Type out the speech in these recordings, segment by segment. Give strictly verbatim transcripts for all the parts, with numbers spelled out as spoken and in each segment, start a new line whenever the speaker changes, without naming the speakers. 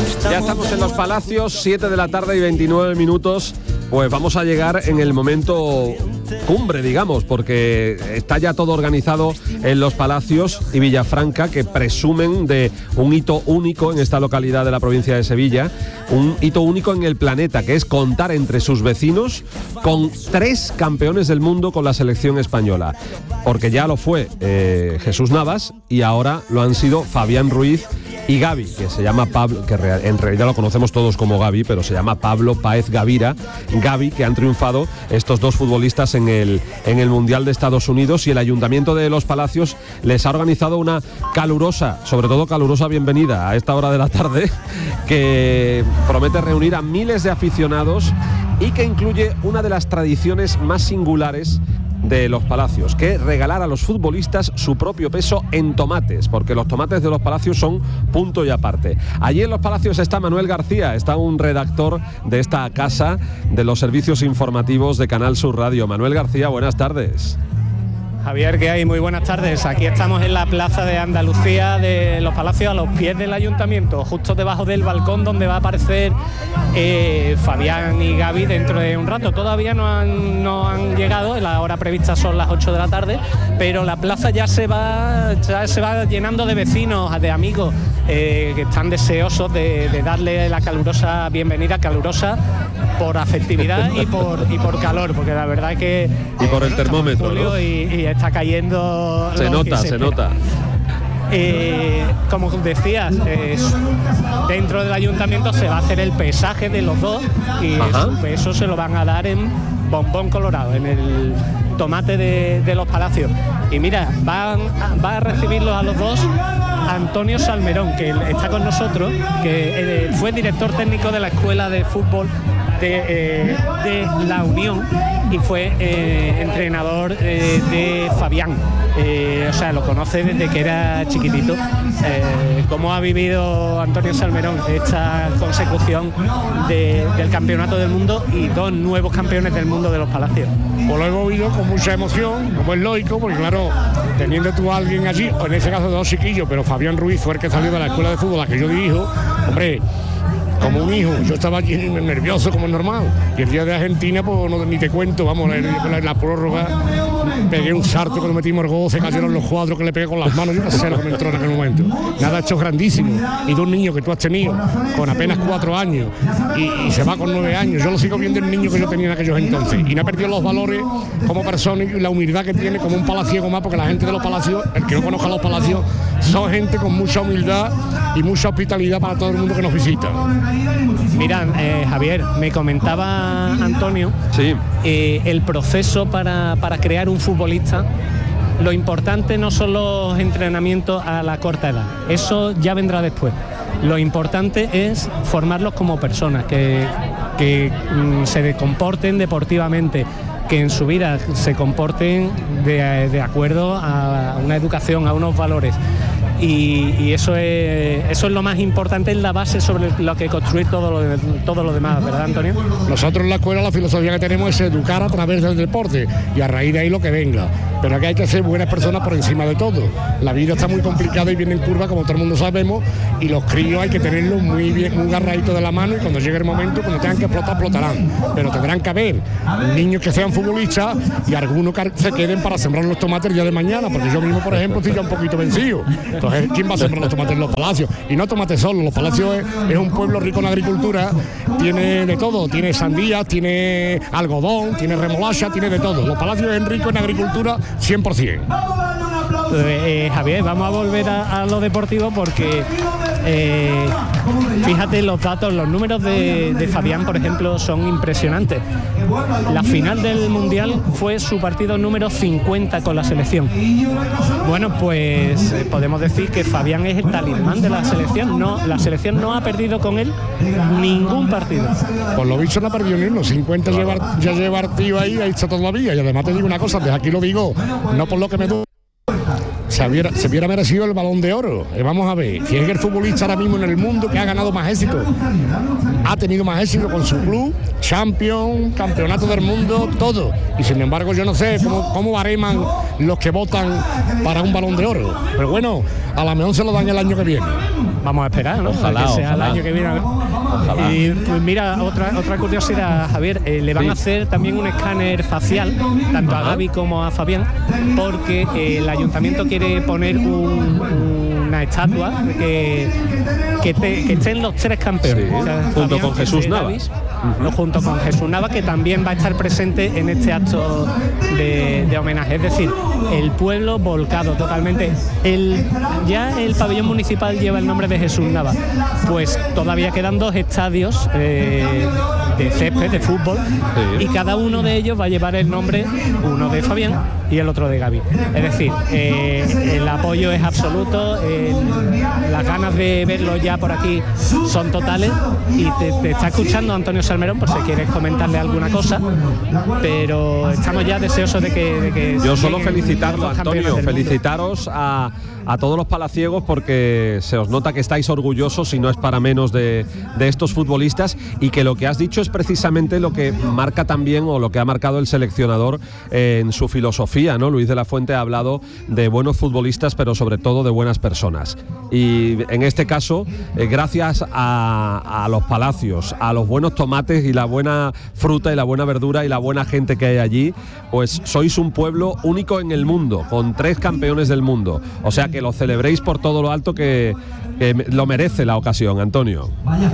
Ya estamos en los Palacios, siete de la tarde y veintinueve minutos. Pues vamos a llegar en el momento cumbre, digamos, porque está ya todo organizado en los Palacios y Villafranca, que presumen de un hito único en esta localidad de la provincia de Sevilla, un hito único en el planeta, que es contar entre sus vecinos con tres campeones del mundo con la selección española, porque ya lo fue eh, Jesús Navas y ahora lo han sido Fabián Ruiz y Gavi, que se llama Pablo, que en realidad lo conocemos todos como Gavi, pero se llama Pablo Páez Gavira. Gavi, que han triunfado estos dos futbolistas en el, en el Mundial de Estados Unidos, y el Ayuntamiento de Los Palacios les ha organizado una calurosa, sobre todo calurosa bienvenida a esta hora de la tarde, que promete reunir a miles de aficionados y que incluye una de las tradiciones más singulares de Los Palacios, que es regalar a los futbolistas su propio peso en tomates, porque los tomates de Los Palacios son punto y aparte. Allí en Los Palacios está Manuel García, está un redactor de esta casa de los servicios informativos de Canal Sur Radio. Manuel García, buenas tardes.
Javier, ¿qué hay? Muy buenas tardes. Aquí estamos en la plaza de Andalucía de Los Palacios, a los pies del Ayuntamiento, justo debajo del balcón donde va a aparecer eh, Fabián y Gavi dentro de un rato. Todavía no han, no han llegado, la hora prevista son las ocho de la tarde, pero la plaza ya se va, ya se va llenando de vecinos, de amigos eh, que están deseosos de, de darle la calurosa bienvenida, calurosa por afectividad y por, y por calor, porque la verdad es que...
Y por el termómetro,
¿no? Y, y está cayendo...
Se nota, se, se nota.
Eh, como decías, eh, dentro del ayuntamiento se va a hacer el pesaje de los dos y Ajá. su peso se lo van a dar en bombón colorado, en el tomate de, de Los Palacios. Y mira, van, va a recibirlos a los dos Antonio Salmerón, que está con nosotros, que eh, fue director técnico de la Escuela de Fútbol de, eh, de La Unión y fue eh, entrenador eh, de Fabián. Eh, o sea, lo conoce desde que era chiquitito. Eh, ¿Cómo ha vivido Antonio Salmerón esta consecución de, del campeonato del mundo y dos nuevos campeones del mundo de Los Palacios?
Pues lo hemos vivido con mucha emoción, como es lógico, porque claro, teniendo tú a alguien allí, en ese caso dos chiquillos, pero Fabián Ruiz fue el que salió de la escuela de fútbol a la que yo dirijo, hombre, como un hijo. Yo estaba allí nervioso como es normal, y el día de Argentina pues no, ni te cuento, vamos, la, la, la prórroga, pegué un salto cuando metimos el gol, se cayeron los cuadros que le pegué con las manos, yo no sé lo que me entró en aquel momento. Nada, hecho grandísimo, y dos niños que tú has tenido con apenas cuatro años y, y se va con nueve años, yo lo sigo viendo el niño que yo tenía en aquellos entonces, y no ha perdido los valores como persona y la humildad que tiene como un palaciego más, porque la gente de Los Palacios, el que no conozca Los Palacios, son gente con mucha humildad y mucha hospitalidad para todo el mundo que nos visita.
Mira, eh, Javier, me comentaba Antonio,
sí.
eh, el proceso para, para crear un futbolista. Lo importante no son los entrenamientos a la corta edad, eso ya vendrá después. Lo importante es formarlos como personas, que, que mm, se comporten deportivamente, que en su vida se comporten de, de acuerdo a una educación, a unos valores. Y, y eso es eso es lo más importante, es la base sobre lo que construir todo lo, todo lo demás, ¿verdad, Antonio?
Nosotros en la escuela la filosofía que tenemos es educar a través del deporte y a raíz de ahí lo que venga, pero aquí hay que ser buenas personas por encima de todo. La vida está muy complicada y viene en curva, como todo el mundo sabemos, y los críos hay que tenerlos muy bien, muy agarraditos de la mano, y cuando llegue el momento, cuando tengan que explotar, explotarán, pero tendrán que haber niños que sean futbolistas y algunos que se queden para sembrar los tomates el día de mañana, porque yo mismo, por ejemplo, estoy ya un poquito vencido. Entonces, ¿quién va a sembrar los tomates en Los Palacios? Y no tomates solo, Los Palacios es, es un pueblo rico en agricultura, tiene de todo, tiene sandías, tiene algodón, tiene remolacha, tiene de todo. Los Palacios es rico en agricultura cien por ciento.
Eh, Javier, vamos a volver a, a lo deportivo porque eh, fíjate los datos, los números de, de Fabián, por ejemplo, son impresionantes. La final del Mundial fue su partido número cincuenta con la selección. Bueno, pues eh, podemos decir que Fabián es el talismán de la selección. No, la selección no ha perdido con él ningún partido.
Por lo visto no ha perdido ni uno, cincuenta lleva, ya lleva tío ahí, ahí está todavía. Y además te digo una cosa, desde aquí lo digo, no por lo que me duele, se hubiera, se hubiera merecido el Balón de Oro. Eh, vamos a ver, si es el futbolista ahora mismo en el mundo que ha ganado más éxito, ha tenido más éxito con su club, Champions, Campeonato del Mundo, todo. Y sin embargo yo no sé cómo, cómo bareman los que votan para un Balón de Oro. Pero bueno, a la mejor se lo dan el año que viene.
Vamos a esperar, ¿no?
Ojalá,
que sea
ojalá.
el año que viene. Ojalá. Y pues mira, otra otra curiosidad, Javier, eh, le van sí. a hacer también un escáner facial, tanto Ajá. a Gavi como a Fabián, porque eh, el ayuntamiento quiere poner un, un, una estatua que, que, te, que estén los tres campeones.
Sí.
O sea,
junto
Fabián,
con Jesús Navas.
Uh-huh. Junto con Jesús Navas, que también va a estar presente en este acto de, de homenaje. Es decir, el pueblo volcado totalmente. El, ya el pabellón municipal lleva el nombre de Jesús Navas. Pues todavía quedan dos estadios eh, de césped, de fútbol, sí. y cada uno de ellos va a llevar el nombre, uno de Fabián y el otro de Gavi. Es decir, eh, el apoyo es absoluto, eh, las ganas de verlo ya por aquí son totales, y te, te está escuchando Antonio Salmerón por si quieres comentarle alguna cosa, pero estamos ya deseosos de que... De que
Yo solo felicitarlo, Antonio, felicitaros a, a todos los palaciegos, porque se os nota que estáis orgullosos, y no es para menos, de, de estos futbolistas, y que lo que has dicho es precisamente lo que marca también, o lo que ha marcado el seleccionador en su filosofía, ¿no? Luis de la Fuente ha hablado de buenos futbolistas, pero sobre todo de buenas personas. Y en este caso, eh, gracias a, a los palacios, a los buenos tomates y la buena fruta y la buena verdura y la buena gente que hay allí, pues sois un pueblo único en el mundo, con tres campeones del mundo. O sea que lo celebréis por todo lo alto, que, que lo merece la ocasión, Antonio.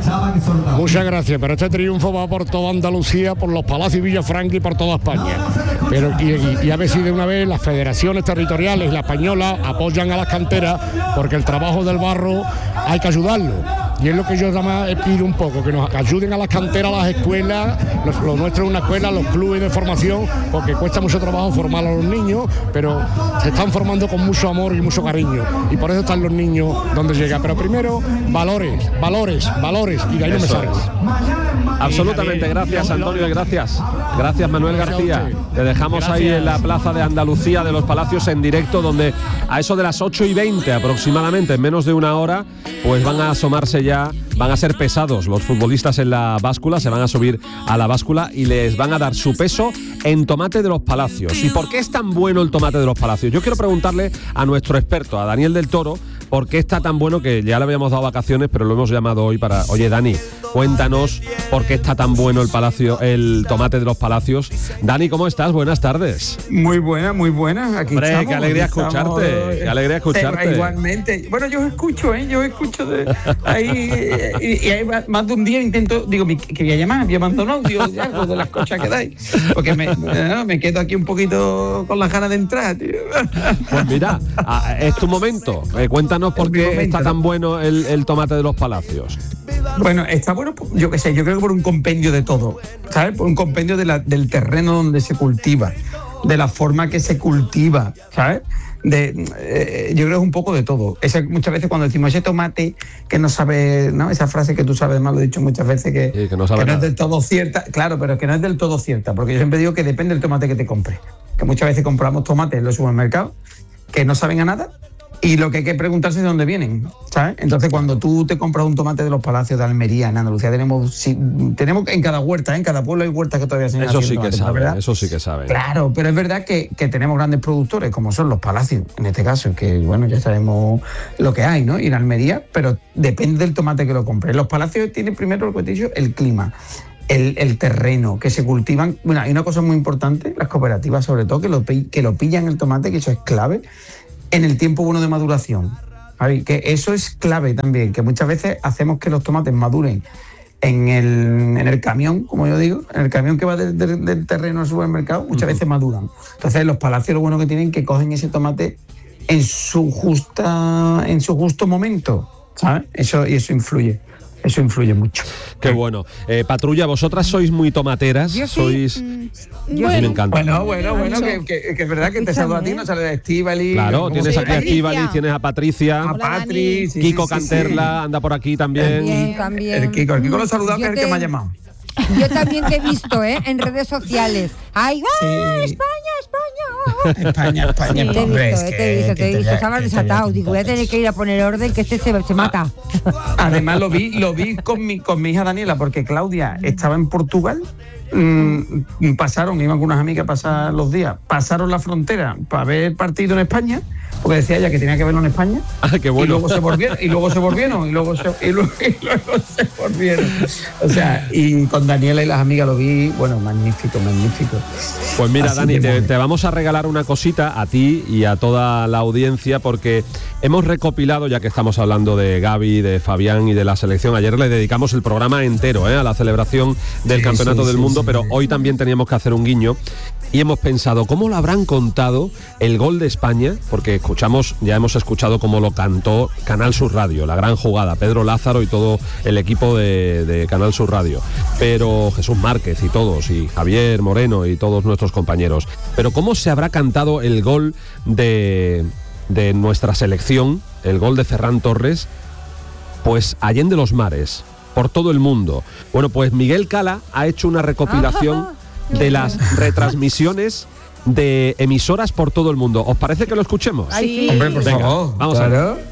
Muchas gracias, pero este triunfo va por toda Andalucía, por los palacios Villafranca y por toda España. Pero y, y, y a ver si de una vez las federaciones territoriales y la española apoyan a las canteras, porque el trabajo del barro hay que ayudarlo. Y es lo que yo nada más pido un poco, que nos ayuden a las canteras, a las escuelas, lo, lo nuestro es una escuela, los clubes de formación, porque cuesta mucho trabajo formar a los niños, pero se están formando con mucho amor y mucho cariño, y por eso están los niños donde llega. Pero primero, valores, valores, valores, y de ahí no me salgo.
Absolutamente, gracias Antonio, gracias. Gracias Manuel García. Te dejamos gracias. Ahí en la Plaza de Andalucía de los Palacios en directo, donde a eso de las ocho y veinte aproximadamente, en menos de una hora, pues van a asomarse ya, van a ser pesados los futbolistas en la báscula, se van a subir a la báscula y les van a dar su peso en tomate de los Palacios. ¿Y por qué es tan bueno el tomate de los Palacios? Yo quiero preguntarle a nuestro experto, a Daniel del Toro, por qué está tan bueno, que ya le habíamos dado vacaciones, pero lo hemos llamado hoy para... Oye, Dani, cuéntanos por qué está tan bueno el palacio, el tomate de los Palacios. Dani, ¿cómo estás? Buenas tardes.
Muy buena, muy buena. Aquí
Hombre,
estamos,
qué alegría
aquí
escucharte,
estamos,
qué alegría escucharte.
Eh, igualmente. Bueno, yo escucho, ¿eh? Yo escucho de ahí, y, y hay más de un día intento, digo, que voy a llamar, voy a mandar un audio ya, pues, de las cosas que dais, porque me, no, me quedo aquí un poquito con las ganas de entrar, tío.
Pues mira, es tu momento. Eh, cuéntanos por qué momento, está ¿no? tan bueno el, el tomate de los Palacios.
Bueno, está bueno, yo qué sé, yo creo que por un compendio de todo, ¿sabes? Por un compendio de la, del terreno donde se cultiva, de la forma que se cultiva, ¿sabes? De, eh, yo creo que es un poco de todo. Esa, muchas veces cuando decimos ese tomate que no sabe, ¿no? Esa frase que tú sabes, además lo he dicho muchas veces, que,
sí, que no, sabe
que no es del todo cierta. Claro, pero que no es del todo cierta, porque yo siempre digo que depende del tomate que te compres. Que muchas veces compramos tomates en los supermercados que no saben a nada, y lo que hay que preguntarse es de dónde vienen, ¿sabes? Entonces, cuando tú te compras un tomate de los Palacios de Almería, en Andalucía tenemos sí, tenemos en cada huerta, ¿eh? En cada pueblo hay huertas que todavía se
Eso sí que saben, eso sí que saben.
Claro, pero es verdad que, que tenemos grandes productores, como son los Palacios, en este caso, que bueno, ya sabemos lo que hay, ¿no? Y en Almería, pero depende del tomate que lo compres. Los Palacios tienen primero, lo que te he dicho, el clima. El, el terreno, que se cultivan. Bueno, hay una cosa muy importante, las cooperativas sobre todo, que lo, que lo pillan el tomate, que eso es clave, en el tiempo bueno de maduración. ¿Sabes? Que eso es clave también, que muchas veces hacemos que los tomates maduren en el, en el camión, como yo digo, en el camión que va de, de, del terreno al supermercado, muchas uh-huh. veces maduran. Entonces los Palacios lo bueno que tienen que cogen ese tomate en su justa, en su justo momento, ¿sabes? Eso, y eso influye. Eso influye mucho.
Qué bueno. Eh, Patrulla, vosotras sois muy tomateras.
Yo
sois.
Sí.
Yo bueno, me encanta.
Bueno, bueno, bueno, que, que, que es verdad que te saludo a ti, no sale de Estíbaliz.
Claro, tienes aquí a Estíbaliz, tienes a Patricia,
a Patri, sí,
Kiko
sí,
Canterla, sí. anda por aquí también.
También, también.
El Kiko, el Kiko lo saludaba, que es el que me ha llamado.
Yo también te he visto, ¿eh? En redes sociales. ¡Ay,
sí.
España, España!
España, España,
Sí, te he
hombre,
visto,
es
te
que-
he visto,
que
te he
te
visto.
voy a-
Estaba
que te voy a
desatado. Digo, voy a
contar.
tener que ir a poner orden, que este se, se mata.
Además lo vi, lo vi con mi, con mi hija Daniela, porque Claudia estaba en Portugal. mm, pasaron, iban con unas amigas a pasar los días, pasaron la frontera para ver el partido en España, porque decía ella que tenía que verlo en España.
Ah, qué
Y
bueno.
luego se volvieron, y luego se volvieron, y luego se, y luego, y luego se volvieron. O sea, y con Daniela y las amigas lo vi, bueno, magnífico, magnífico.
Pues mira,
Así
Dani,
que
te,
bueno.
te vamos a regalar una cosita a ti y a toda la audiencia, porque hemos recopilado, ya que estamos hablando de Gaby, de Fabián y de la selección. Ayer le dedicamos el programa entero ¿eh? a la celebración del
Sí,
Campeonato
sí,
del
sí,
Mundo,
sí,
pero
sí.
hoy también teníamos que hacer un guiño. Y hemos pensado, ¿cómo lo habrán contado el gol de España? Porque escuchamos, ya hemos escuchado cómo lo cantó Canal Sur Radio, la gran jugada, Pedro Lázaro y todo el equipo de, de Canal Sur Radio. Pero Jesús Márquez y todos, y Javier Moreno y todos nuestros compañeros. Pero ¿cómo se habrá cantado el gol de, de nuestra selección, el gol de Ferran Torres? Pues allende los mares, por todo el mundo. Bueno, pues Miguel Cala ha hecho una recopilación de las retransmisiones de emisoras por todo el mundo. ¿Os parece que lo escuchemos?
Ay, sí.
Hombre, por
Venga,
favor.
vamos a ver.
claro.